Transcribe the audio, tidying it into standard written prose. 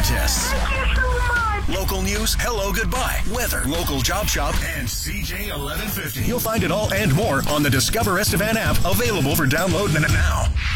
contests. Thank you so much. Local news, hello, goodbye, weather, local job shop, and CJ 1150. You'll find it all and more on the Discover Estevan app, available for download now.